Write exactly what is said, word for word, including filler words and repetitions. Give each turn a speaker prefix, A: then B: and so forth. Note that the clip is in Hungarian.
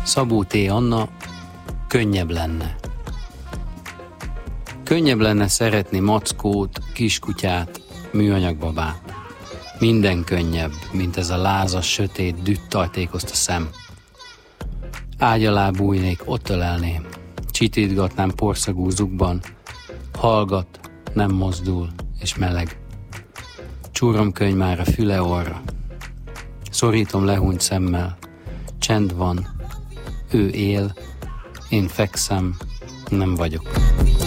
A: Szabó T. Anna, könnyebb lenne. Könnyebb lenne szeretni mackót, kiskutyát, műanyagbabát. Minden könnyebb, mint ez a lázas, sötét, düttajtékozt a szem. Ágy alá bújnék, ott ölelném. Csitítgatnám porszagú zugban. Hallgat, nem mozdul, és meleg. Csúromkönyv már a füle orra. Szorítom lehúnyt szemmel. Csend van. Ő él. Én fekszem. Nem vagyok.